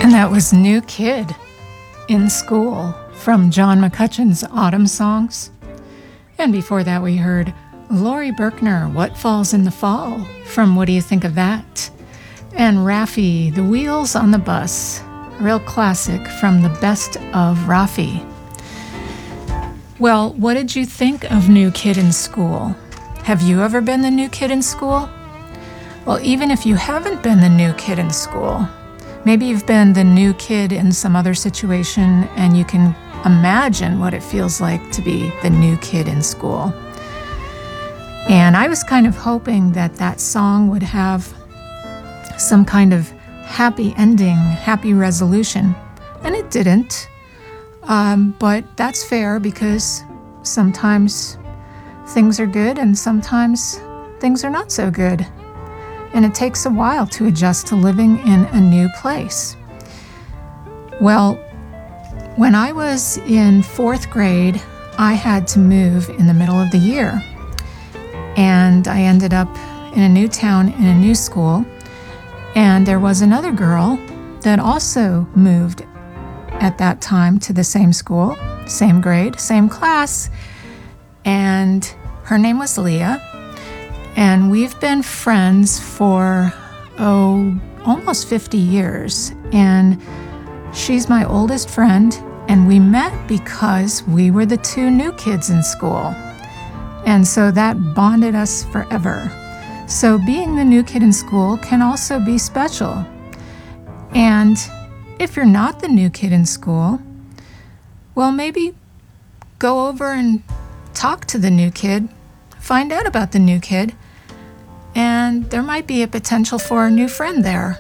And that was New Kid in School from John McCutcheon's Autumn Songs. And before that we heard Laurie Berkner, What Falls in the Fall from What Do You Think of That? And Raffi, The Wheels on the Bus, a real classic from the best of Raffi. Well, what did you think of New Kid in School? Have you ever been the new kid in school? Well, even if you haven't been the new kid in school, maybe you've been the new kid in some other situation and you can imagine what it feels like to be the new kid in school. And I was kind of hoping that that song would have some kind of happy ending, happy resolution, and it didn't. But that's fair because sometimes things are good and sometimes things are not so good. And it takes a while to adjust to living in a new place. Well, when I was in 4th grade, I had to move in the middle of the year. And I ended up in a new town, in a new school. And there was another girl that also moved at that time to the same school, same grade, same class. And her name was Leah. And we've been friends for, almost 50 years. And she's my oldest friend, and we met because we were the two new kids in school. And so that bonded us forever. So being the new kid in school can also be special. And if you're not the new kid in school, well, maybe go over and talk to the new kid, find out about the new kid, and there might be a potential for a new friend there.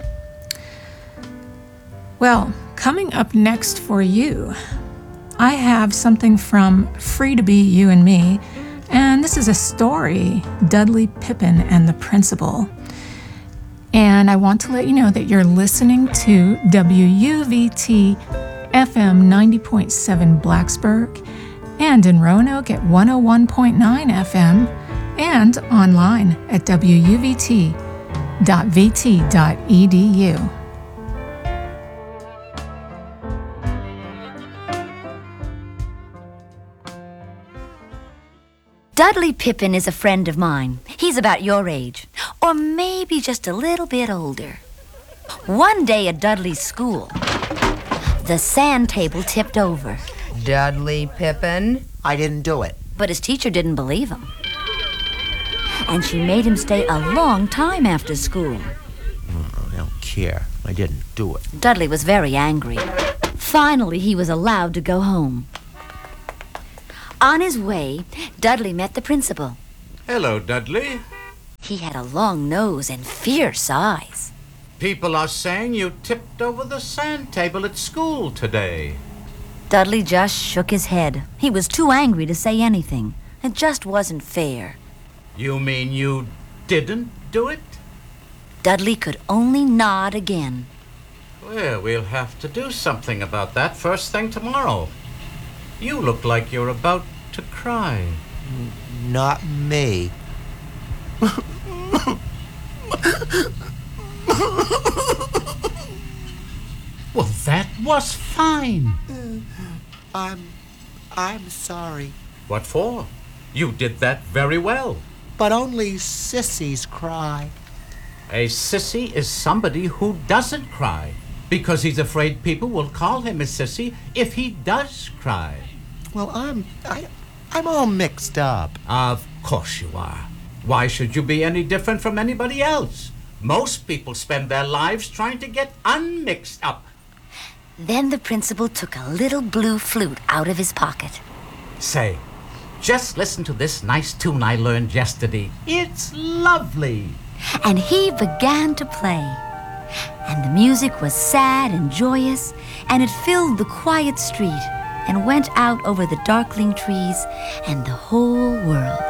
Well, coming up next for you, I have something from Free to Be You and Me, and this is a story, Dudley Pippin and the Principal. And I want to let you know that you're listening to WUVT FM 90.7 Blacksburg and in Roanoke at 101.9 FM and online at wuvt.vt.edu. Dudley Pippin is a friend of mine. He's about your age, or maybe just a little bit older. One day at Dudley's school, the sand table tipped over. Dudley Pippin? I didn't do it. But his teacher didn't believe him. And she made him stay a long time after school. I don't care. I didn't do it. Dudley was very angry. Finally, he was allowed to go home. On his way, Dudley met the principal. Hello, Dudley. He had a long nose and fierce eyes. People are saying you tipped over the sand table at school today. Dudley just shook his head. He was too angry to say anything. It just wasn't fair. You mean you didn't do it? Dudley could only nod again. Well, we'll have to do something about that first thing tomorrow. You look like you're about to cry. Not me. Well, that was fine. I'm sorry. What for? You did that very well. But only sissies cry. A sissy is somebody who doesn't cry, because he's afraid people will call him a sissy if he does cry. Well, I'm all mixed up. Of course you are. Why should you be any different from anybody else? Most people spend their lives trying to get unmixed up. Then the principal took a little blue flute out of his pocket. Say, just listen to this nice tune I learned yesterday. It's lovely. And he began to play. And the music was sad and joyous, and it filled the quiet street and went out over the darkling trees and the whole world.